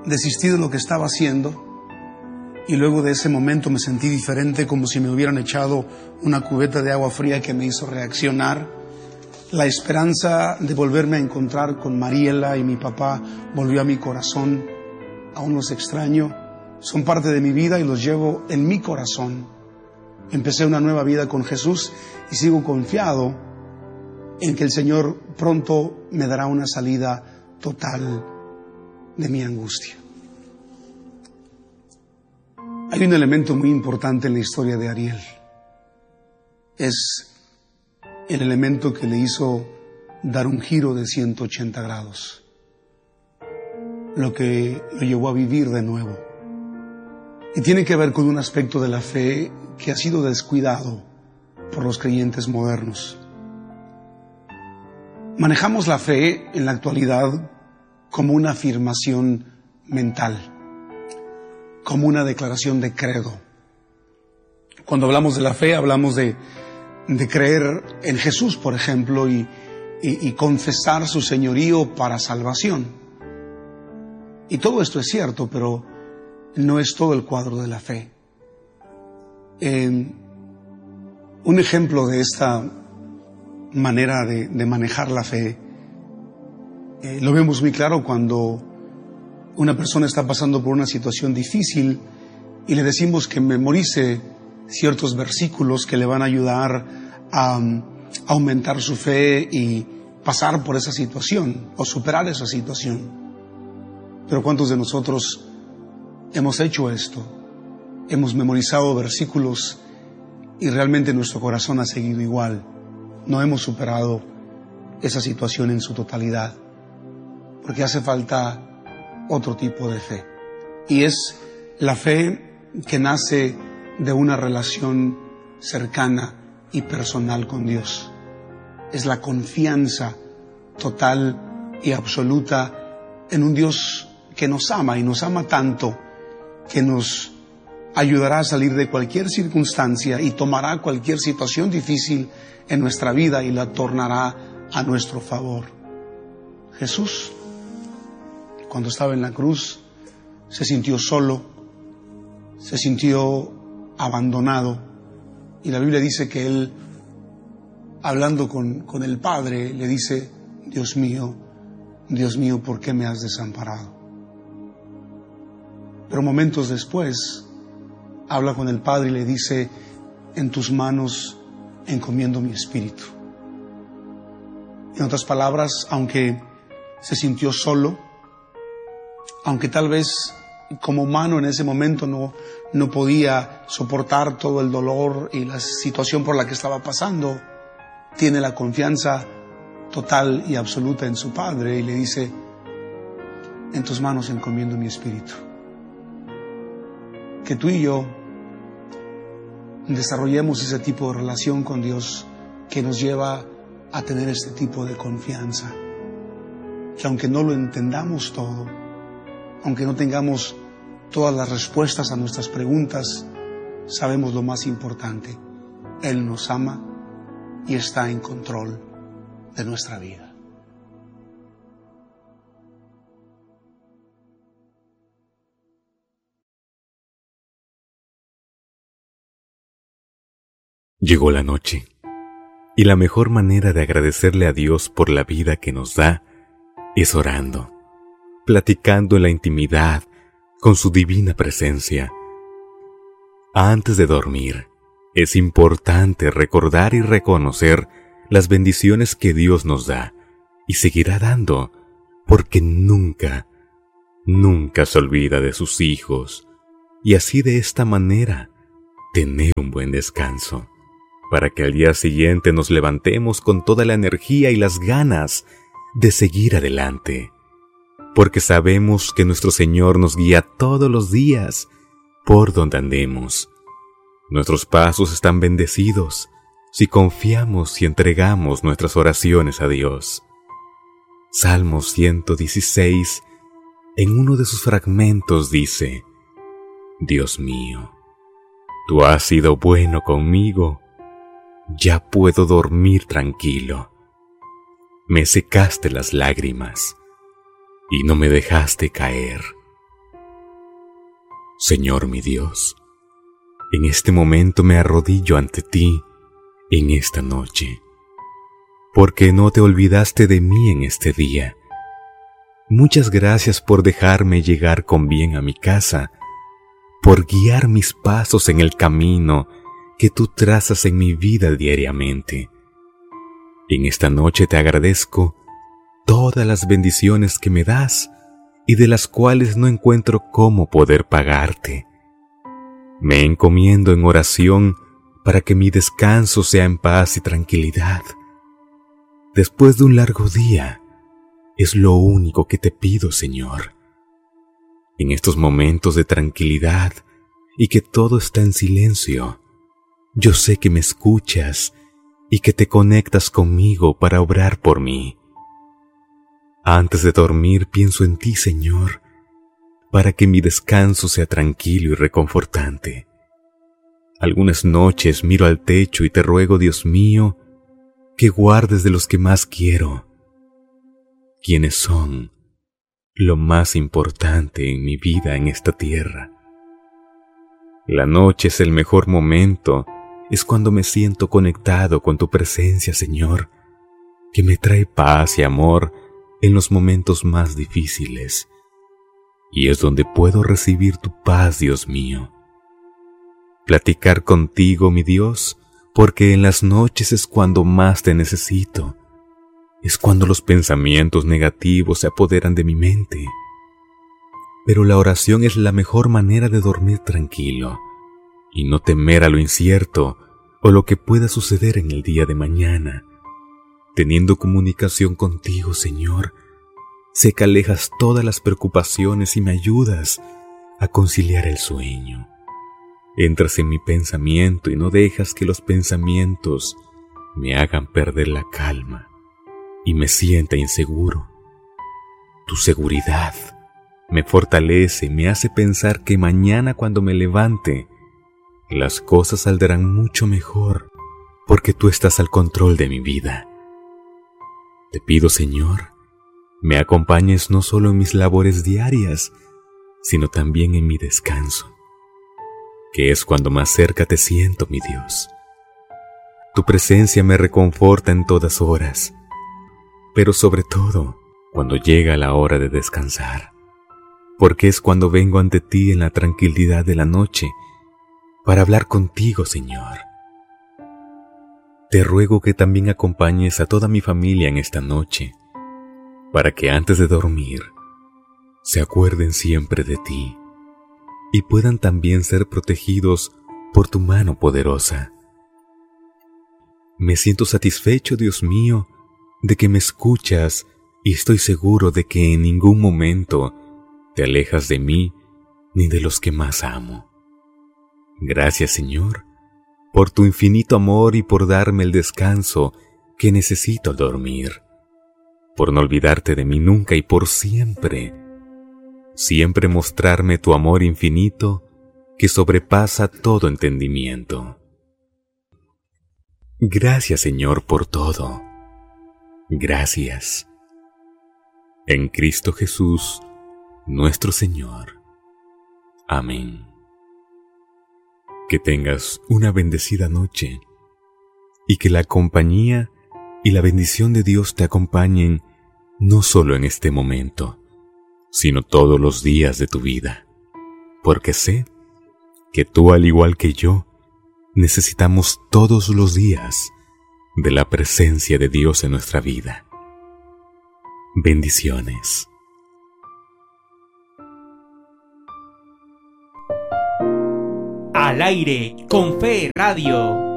desistí de lo que estaba haciendo y luego de ese momento me sentí diferente, como si me hubieran echado una cubeta de agua fría que me hizo reaccionar. La esperanza de volverme a encontrar con Mariela y mi papá volvió a mi corazón. Aún los extraño, son parte de mi vida y los llevo en mi corazón. Empecé una nueva vida con Jesús y sigo confiado en que el Señor pronto me dará una salida total de mi angustia. Hay un elemento muy importante en la historia de Ariel. Es el elemento que le hizo dar un giro de 180 grados. Lo que lo llevó a vivir de nuevo. Y tiene que ver con un aspecto de la fe que ha sido descuidado por los creyentes modernos. Manejamos la fe en la actualidad como una afirmación mental, como una declaración de credo. Cuando hablamos de la fe, hablamos de creer en Jesús, por ejemplo, y confesar su señorío para salvación. Y todo esto es cierto, pero no es todo el cuadro de la fe. Un ejemplo de esta manera de manejar la fe lo vemos muy claro cuando una persona está pasando por una situación difícil y le decimos que memorice ciertos versículos que le van a ayudar a aumentar su fe y pasar por esa situación o superar esa situación. Pero ¿cuántos de nosotros hemos hecho esto? Hemos memorizado versículos y realmente nuestro corazón ha seguido igual. No hemos superado esa situación en su totalidad, porque hace falta otro tipo de fe. Y es la fe que nace de una relación cercana y personal con Dios. Es la confianza total y absoluta en un Dios que nos ama y nos ama tanto que nos ayudará a salir de cualquier circunstancia y tomará cualquier situación difícil en nuestra vida y la tornará a nuestro favor. Jesús, cuando estaba en la cruz, se sintió solo, se sintió abandonado, y la Biblia dice que Él, hablando con el Padre, le dice: Dios mío, ¿por qué me has desamparado? Pero momentos después, habla con el Padre y le dice: en tus manos encomiendo mi espíritu. En otras palabras, aunque se sintió solo, aunque tal vez como humano en ese momento no podía soportar todo el dolor y la situación por la que estaba pasando, tiene la confianza total y absoluta en su Padre y le dice: en tus manos encomiendo mi espíritu. Que tú y yo desarrollemos ese tipo de relación con Dios que nos lleva a tener este tipo de confianza. Que aunque no lo entendamos todo, aunque no tengamos todas las respuestas a nuestras preguntas, sabemos lo más importante: Él nos ama y está en control de nuestra vida. Llegó la noche, y la mejor manera de agradecerle a Dios por la vida que nos da es orando, platicando en la intimidad con su divina presencia. Antes de dormir, es importante recordar y reconocer las bendiciones que Dios nos da y seguirá dando, porque nunca se olvida de sus hijos, y así de esta manera tener un buen descanso, para que al día siguiente nos levantemos con toda la energía y las ganas de seguir adelante, porque sabemos que nuestro Señor nos guía todos los días por donde andemos. Nuestros pasos están bendecidos si confiamos y entregamos nuestras oraciones a Dios. Salmo 116, en uno de sus fragmentos dice: Dios mío, tú has sido bueno conmigo, ya puedo dormir tranquilo. Me secaste las lágrimas y no me dejaste caer Señor mi Dios, en este momento me arrodillo ante ti en esta noche, porque no te olvidaste de mí en este día. Muchas gracias por dejarme llegar con bien a mi casa, por guiar mis pasos en el camino que tú trazas en mi vida diariamente. En esta noche te agradezco todas las bendiciones que me das y de las cuales no encuentro cómo poder pagarte. Me encomiendo en oración para que mi descanso sea en paz y tranquilidad. Después de un largo día, es lo único que te pido, Señor. En estos momentos de tranquilidad y que todo está en silencio, yo sé que me escuchas y que te conectas conmigo para obrar por mí. Antes de dormir pienso en ti, Señor, para que mi descanso sea tranquilo y reconfortante. Algunas noches miro al techo y te ruego, Dios mío, que guardes de los que más quiero, quienes son lo más importante en mi vida en esta tierra. La noche es el mejor momento, es cuando me siento conectado con tu presencia, Señor, que me trae paz y amor en los momentos más difíciles, y es donde puedo recibir tu paz, Dios mío. Platicar contigo, mi Dios, porque en las noches es cuando más te necesito. Es cuando los pensamientos negativos se apoderan de mi mente. Pero la oración es la mejor manera de dormir tranquilo y no temer a lo incierto o lo que pueda suceder en el día de mañana. Teniendo comunicación contigo, Señor, sé que alejas todas las preocupaciones y me ayudas a conciliar el sueño. Entras en mi pensamiento y no dejas que los pensamientos me hagan perder la calma y me sienta inseguro. Tu seguridad me fortalece y me hace pensar que mañana cuando me levante, las cosas saldrán mucho mejor porque tú estás al control de mi vida. Te pido, Señor, me acompañes no solo en mis labores diarias, sino también en mi descanso, que es cuando más cerca te siento, mi Dios. Tu presencia me reconforta en todas horas, pero sobre todo cuando llega la hora de descansar, porque es cuando vengo ante ti en la tranquilidad de la noche para hablar contigo, Señor. Te ruego que también acompañes a toda mi familia en esta noche, para que antes de dormir se acuerden siempre de ti y puedan también ser protegidos por tu mano poderosa. Me siento satisfecho, Dios mío, de que me escuchas y estoy seguro de que en ningún momento te alejas de mí ni de los que más amo. Gracias, Señor, por tu infinito amor y por darme el descanso que necesito al dormir, por no olvidarte de mí nunca y por siempre mostrarme tu amor infinito que sobrepasa todo entendimiento. Gracias, Señor, por todo. Gracias. En Cristo Jesús, nuestro Señor. Amén. Que tengas una bendecida noche y que la compañía y la bendición de Dios te acompañen no solo en este momento, sino todos los días de tu vida, porque sé que tú, al igual que yo, necesitamos todos los días de la presencia de Dios en nuestra vida. Bendiciones. Al aire con Fe Radio.